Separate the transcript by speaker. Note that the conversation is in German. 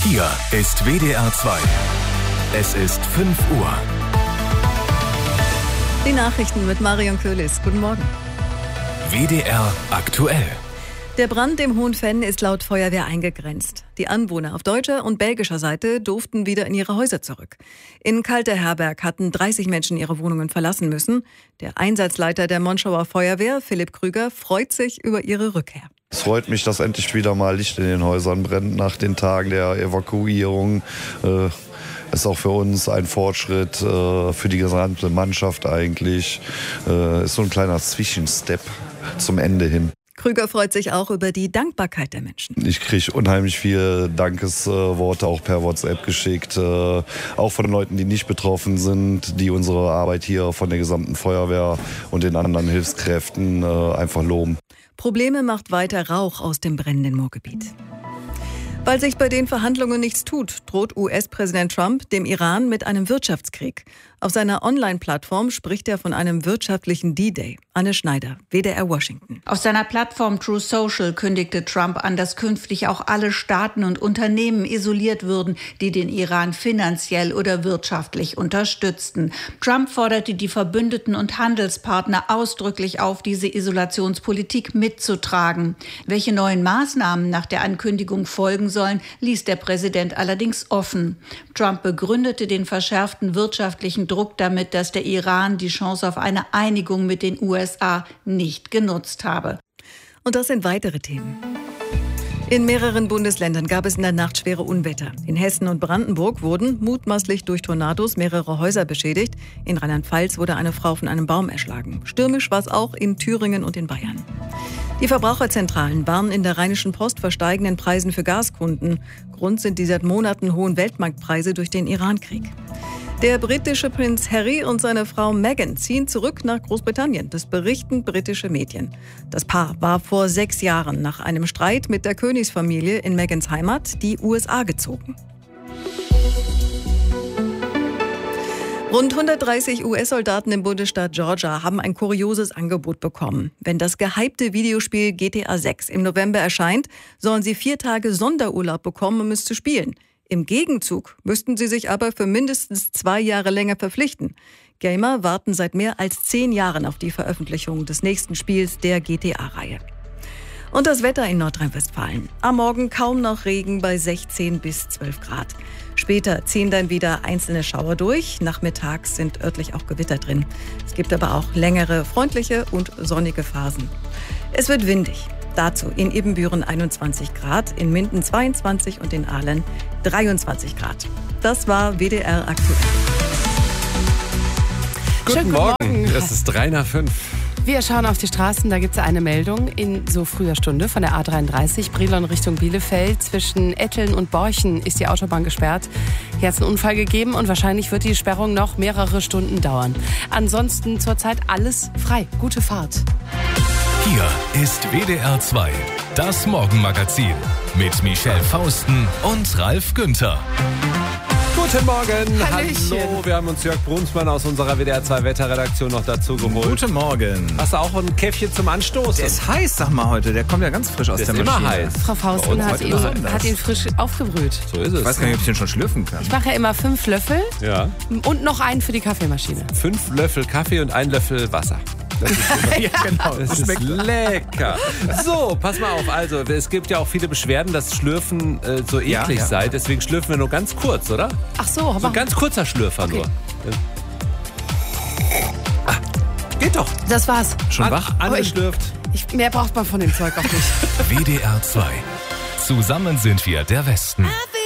Speaker 1: Hier ist WDR 2. Es ist 5 Uhr.
Speaker 2: Die Nachrichten mit Marion Köhlis. Guten Morgen.
Speaker 1: WDR aktuell.
Speaker 2: Der Brand im Hohenfenn ist laut Feuerwehr eingegrenzt. Die Anwohner auf deutscher und belgischer Seite durften wieder in ihre Häuser zurück. In Kalteherberg hatten 30 Menschen ihre Wohnungen verlassen müssen. Der Einsatzleiter der Monschauer Feuerwehr, Philipp Krüger, freut sich über ihre Rückkehr.
Speaker 3: Es freut mich, dass endlich wieder mal Licht in den Häusern brennt nach den Tagen der Evakuierung. Ist auch für uns ein Fortschritt, für die gesamte Mannschaft eigentlich. Ist so ein kleiner Zwischenstep zum Ende hin.
Speaker 2: Krüger freut sich auch über die Dankbarkeit der Menschen.
Speaker 3: Ich kriege unheimlich viele Dankesworte auch per WhatsApp geschickt, auch von Leuten, die nicht betroffen sind, die unsere Arbeit hier von der gesamten Feuerwehr und den anderen Hilfskräften einfach loben.
Speaker 2: Probleme macht weiter Rauch aus dem brennenden Moorgebiet. Weil sich bei den Verhandlungen nichts tut, droht US-Präsident Trump dem Iran mit einem Wirtschaftskrieg. Auf seiner Online-Plattform spricht er von einem wirtschaftlichen D-Day. Anne Schneider, WDR Washington.
Speaker 4: Auf seiner Plattform True Social kündigte Trump an, dass künftig auch alle Staaten und Unternehmen isoliert würden, die den Iran finanziell oder wirtschaftlich unterstützten. Trump forderte die Verbündeten und Handelspartner ausdrücklich auf, diese Isolationspolitik mitzutragen. Welche neuen Maßnahmen nach der Ankündigung folgen sollen, ließ der Präsident allerdings offen. Trump begründete den verschärften wirtschaftlichen Druck damit, dass der Iran die Chance auf eine Einigung mit den USA nicht genutzt habe.
Speaker 2: Und das sind weitere Themen. In mehreren Bundesländern gab es in der Nacht schwere Unwetter. In Hessen und Brandenburg wurden mutmaßlich durch Tornados mehrere Häuser beschädigt. In Rheinland-Pfalz wurde eine Frau von einem Baum erschlagen. Stürmisch war es auch in Thüringen und in Bayern. Die Verbraucherzentralen warnen in der Rheinischen Post vor steigenden Preisen für Gaskunden. Grund sind die seit Monaten hohen Weltmarktpreise durch den Irankrieg. Der britische Prinz Harry und seine Frau Meghan ziehen zurück nach Großbritannien. Das berichten britische Medien. Das Paar war vor 6 Jahren nach einem Streit mit der Königsfamilie in Meghans Heimat die USA gezogen. Rund 130 US-Soldaten im Bundesstaat Georgia haben ein kurioses Angebot bekommen. Wenn das gehypte Videospiel GTA 6 im November erscheint, sollen sie 4 Tage Sonderurlaub bekommen, um es zu spielen. Im Gegenzug müssten sie sich aber für mindestens 2 Jahre länger verpflichten. Gamer warten seit mehr als 10 Jahren auf die Veröffentlichung des nächsten Spiels der GTA-Reihe. Und das Wetter in Nordrhein-Westfalen. Am Morgen kaum noch Regen bei 16 bis 12 Grad. Später ziehen dann wieder einzelne Schauer durch. Nachmittags sind örtlich auch Gewitter drin. Es gibt aber auch längere, freundliche und sonnige Phasen. Es wird windig. Dazu in Ibbenbüren 21 Grad, in Minden 22 und in Aalen 23 Grad. Das war WDR aktuell.
Speaker 5: Guten Morgen. Es ist 3:05.
Speaker 6: Wir schauen auf die Straßen, da gibt es eine Meldung in so früher Stunde von der A33, Brilon Richtung Bielefeld. Zwischen Etteln und Borchen ist die Autobahn gesperrt. Hier hat es einen Unfall gegeben und wahrscheinlich wird die Sperrung noch mehrere Stunden dauern. Ansonsten zurzeit alles frei. Gute Fahrt.
Speaker 1: Hier ist WDR 2, das Morgenmagazin mit Michelle Fausten und Ralf Günther.
Speaker 5: Guten Morgen.
Speaker 6: Hallöchen.
Speaker 5: Hallo, wir haben uns Jörg Brunsmann aus unserer WDR 2 Wetterredaktion noch dazu geholt.
Speaker 7: Guten Morgen.
Speaker 5: Hast du auch ein Käffchen zum Anstoßen?
Speaker 7: Der ist heiß, sag mal heute. Der kommt ja ganz frisch aus
Speaker 5: Der
Speaker 7: der
Speaker 5: ist
Speaker 7: Maschine.
Speaker 5: immer heiß.
Speaker 6: Frau Fausten hat ihn frisch aufgebrüht.
Speaker 5: So ist es.
Speaker 7: Ich weiß gar nicht, ob ich den schon schlürfen kann.
Speaker 6: Ich mache ja immer 5 Löffel
Speaker 5: Ja.
Speaker 6: und noch einen für die Kaffeemaschine.
Speaker 5: 5 Löffel Kaffee und 1 Löffel Wasser.
Speaker 7: Ja, genau.
Speaker 5: Das ist lecker. So, pass mal auf. Also, es gibt ja auch viele Beschwerden, dass Schlürfen so eklig
Speaker 7: ja.
Speaker 5: sei. Deswegen schlürfen wir nur ganz kurz, oder?
Speaker 6: Ach so,
Speaker 5: So
Speaker 6: aber
Speaker 5: ein ganz kurzer Schlürfer
Speaker 6: Okay.
Speaker 5: nur. Geht doch.
Speaker 6: das war's.
Speaker 5: Schon wach, angeschlürft.
Speaker 6: Mehr braucht man von dem Zeug auch nicht.
Speaker 1: WDR 2. Zusammen sind wir der Westen.